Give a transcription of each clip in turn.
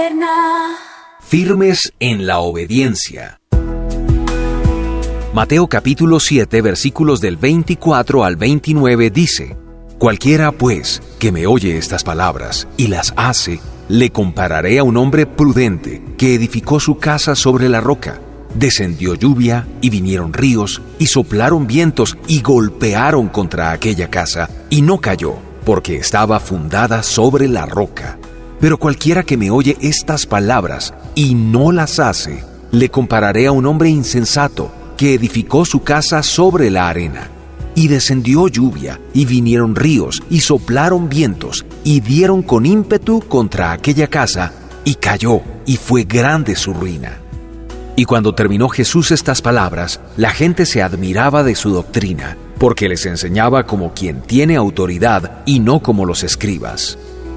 Firmes en la obediencia. Mateo capítulo 7, versículos del 24 al 29 dice: Cualquiera, pues, que me oye estas palabras y las hace, le compararé a un hombre prudente que edificó su casa sobre la roca. Descendió lluvia y vinieron ríos y soplaron vientos y golpearon contra aquella casa y no cayó, porque estaba fundada sobre la roca. Pero cualquiera que me oye estas palabras y no las hace, le compararé a un hombre insensato que edificó su casa sobre la arena. Y descendió lluvia, y vinieron ríos, y soplaron vientos, y dieron con ímpetu contra aquella casa, y cayó, y fue grande su ruina. Y cuando terminó Jesús estas palabras, la gente se admiraba de su doctrina, porque les enseñaba como quien tiene autoridad, y no como los escribas.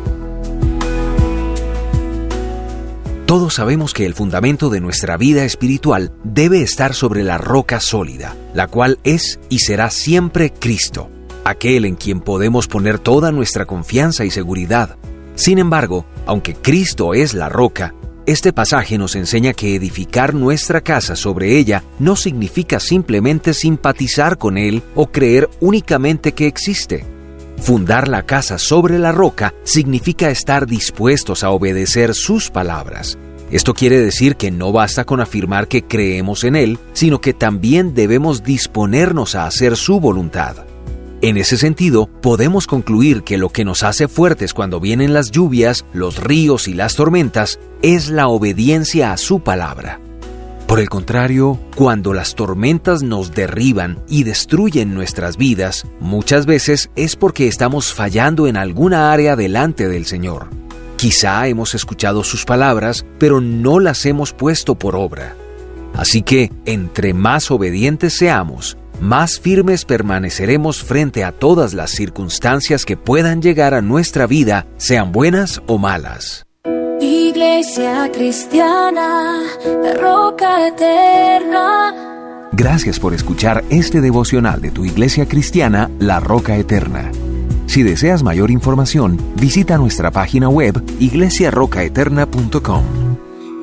Todos sabemos que el fundamento de nuestra vida espiritual debe estar sobre la roca sólida, la cual es y será siempre Cristo, aquel en quien podemos poner toda nuestra confianza y seguridad. Sin embargo, aunque Cristo es la roca, este pasaje nos enseña que edificar nuestra casa sobre ella no significa simplemente simpatizar con Él o creer únicamente que existe. Fundar la casa sobre la roca significa estar dispuestos a obedecer sus palabras. Esto quiere decir que no basta con afirmar que creemos en Él, sino que también debemos disponernos a hacer su voluntad. En ese sentido, podemos concluir que lo que nos hace fuertes cuando vienen las lluvias, los ríos y las tormentas es la obediencia a su palabra. Por el contrario, cuando las tormentas nos derriban y destruyen nuestras vidas, muchas veces es porque estamos fallando en alguna área delante del Señor. Quizá hemos escuchado sus palabras, pero no las hemos puesto por obra. Así que, entre más obedientes seamos, más firmes permaneceremos frente a todas las circunstancias que puedan llegar a nuestra vida, sean buenas o malas. Iglesia Cristiana, la Roca Eterna. Gracias por escuchar este devocional de tu Iglesia Cristiana, La Roca Eterna. Si deseas mayor información, visita nuestra página web iglesiarocaeterna.com.